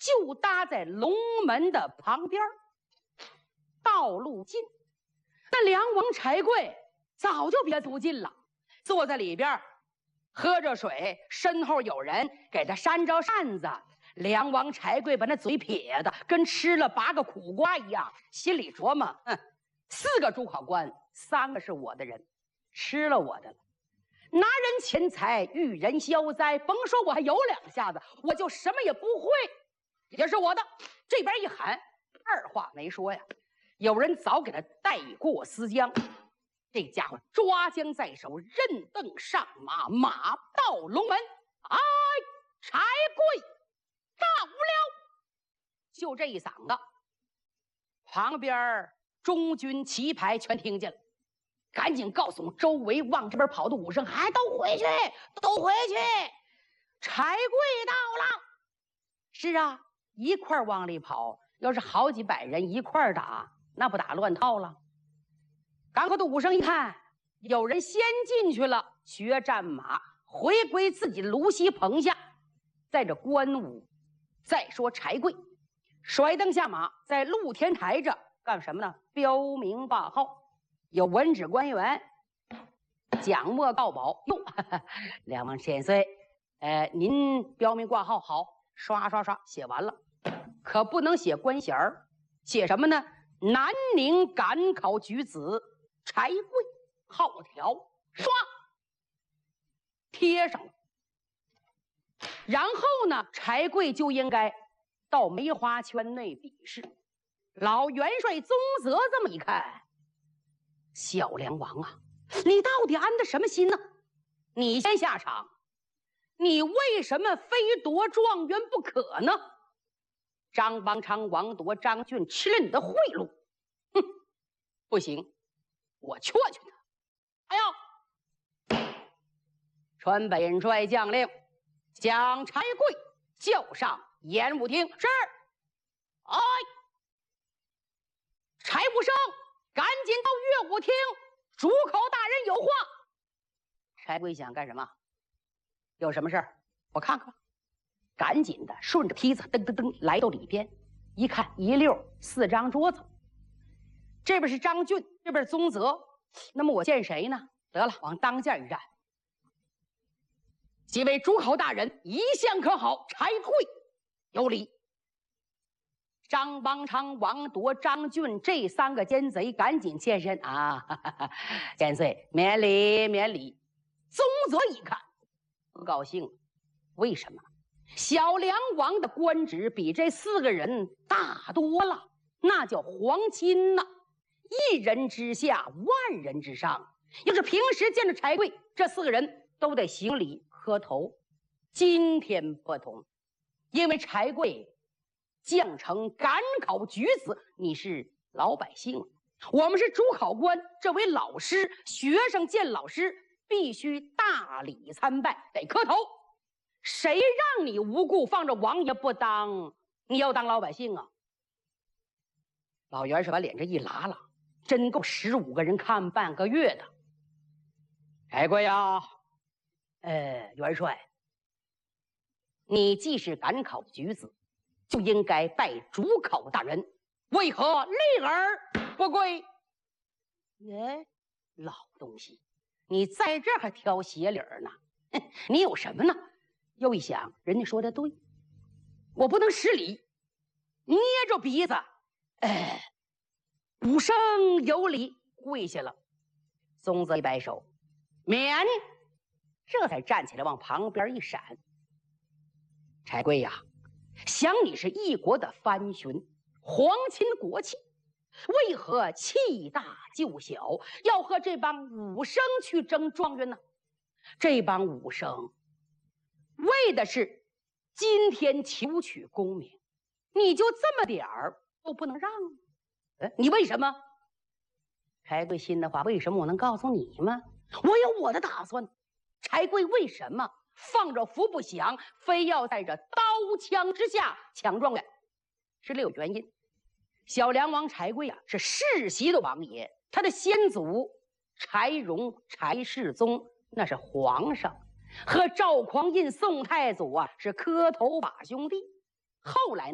就搭在龙门的旁边。道路近，那梁王柴贵早就别途近了，坐在里边喝着水，身后有人给他扇着扇子。梁王柴贵把那嘴撇的跟吃了8个苦瓜一样，心里琢磨：4个主考官，3个是我的人，吃了我的了。拿人钱财，遇人消灾，甭说我还有2下子，我就什么也不会，也是我的。这边一喊，二话没说呀，有人早给他带过丝浆。这家伙抓浆在手，任凳上马，马到龙门。哎，柴贵到了！就这一嗓子，旁边中军旗牌全听见了，赶紧告诉周围往这边跑的武生，还都回去，都回去！柴贵到了。是啊，一块往里跑，要是好几百人一块打，那不打乱套了。赶快的武生一看，有人先进去了，学战马，回归自己的芦席棚下，在这观武。再说柴贵甩蹬下马，在露天台着干什么呢？标明挂号。有文职官员讲墨告宝，哟，梁王千岁，您标明挂号好，刷刷刷写完了，可不能写官衔儿，写什么呢？南宁赶考举子柴贵，号条刷贴上了。然后呢，柴贵就应该到梅花圈内比试。老元帅宗泽这么一看，小梁王啊，你到底安的什么心呢？你先下场，你为什么非夺状元不可呢？张邦昌、王铎、张俊吃了你的贿赂，哼，不行，我劝劝他。哎呦，传本帅将令，将柴贵叫上演武厅。是。哎，柴武生，赶紧到乐武厅，主考大人有话。柴贵想干什么？有什么事儿？我看看。赶紧的顺着梯子噔噔噔来到里边，一看一溜4张桌子，这边是张俊，这边是宗泽。那么我见谁呢？得了，往当间一站。几位主考大人，一向可好？柴贵有礼。张邦昌、王铎、张俊这3个奸贼赶紧欠身啊！千岁免礼，免礼。宗泽一看不高兴了，为什么？小梁王的官职比这4个人大多了，那叫皇亲呐，一人之下，万人之上。要是平时见着柴贵，这4个人都得行礼磕头。今天不同，因为柴贵降成赶考举子，你是老百姓，我们是主考官，这位老师，学生见老师必须大礼参拜，得磕头。谁让你无故放着王爷不当？你要当老百姓啊！老元帅把脸这一拉了，真够15个人看半个月的。柴贵呀，元帅，你既是赶考举子，就应该拜主考大人，为何立而不跪？老东西，你在这儿还挑鞋理儿呢？你有什么呢？又一想，人家说的对，我不能失礼，捏着鼻子，武生有礼，跪下了。宗泽一摆手，免，这才站起来往旁边一闪。柴贵呀，想你是一国的藩勋，皇亲国戚，为何弃大就小，要和这帮武生去争状元呢？这帮武生为的是今天求取功名，你就这么点儿都不能让？你为什么？柴贵心的话，为什么我能告诉你吗？我有我的打算。柴贵为什么放着福不享，非要在这刀枪之下抢状元？是有原因。小梁王柴贵啊，是世袭的王爷，他的先祖柴荣、柴世宗那是皇上，和赵匡胤、宋太祖啊是磕头把兄弟。后来呢？